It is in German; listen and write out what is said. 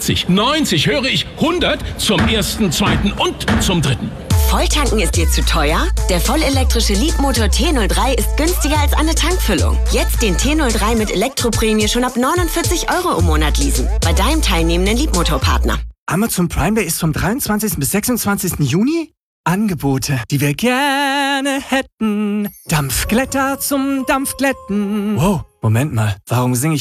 80, 90, höre ich 100 zum 1., 2. und zum 3. Volltanken ist dir zu teuer? Der vollelektrische Leapmotor T03 ist günstiger als eine Tankfüllung. Jetzt den T03 mit Elektroprämie schon ab 49 € im Monat leasen. Bei deinem teilnehmenden Leapmotor-Partner. Amazon Prime Day ist vom 23. bis 26. Juni? Angebote, die wir gerne hätten. Dampfglätter zum Dampfglätten. Wow, Moment mal, warum singe ich